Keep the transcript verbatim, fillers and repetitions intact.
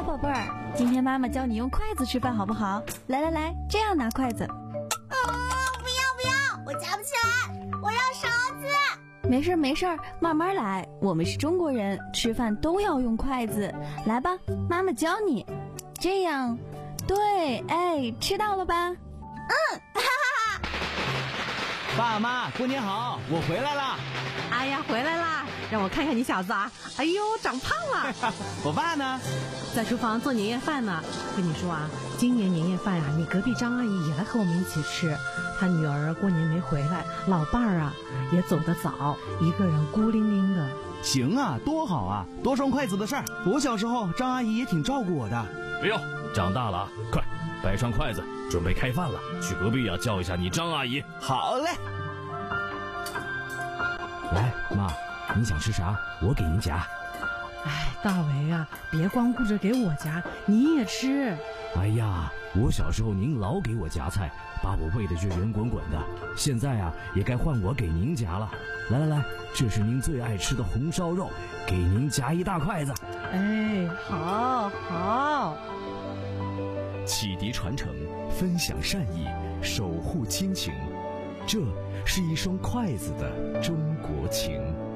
宝贝儿，今天妈妈教你用筷子吃饭好不好？来来来，这样拿筷子。 啊，不要不要，我夹不起来，我要勺子。 没事没事，慢慢来，我们是中国人，吃饭都要用筷子。来吧，妈妈教你。这样，对，哎，吃到了吧？ 嗯，哈哈哈。 爸妈，过年好，我回来了。 哎呀，回来啦！让我看看你小子啊！哎呦，长胖了。 我爸呢？ 在厨房做年夜饭呢。跟你说啊，今年年夜饭啊，你隔壁张阿姨也来和我们一起吃。她女儿过年没回来，老伴儿啊也走得早，一个人孤零零的。 行啊，多好啊，多双筷子的事儿。我小时候张阿姨也挺照顾我的。 哎呦，长大了啊，快摆上筷子，准备开饭了。去隔壁啊叫一下你张阿姨。 好嘞。 来，妈，你想吃啥？我给您夹。 哎，大为啊，别光顾着给我夹，你也吃。 哎呀，我小时候您老给我夹菜，把我喂得就圆滚滚的。现在啊，也该换我给您夹了。来来来，这是您最爱吃的红烧肉，给您夹一大筷子。 哎，好，好。 启迪传承，分享善意，守护亲情，这是一双筷子的中国情。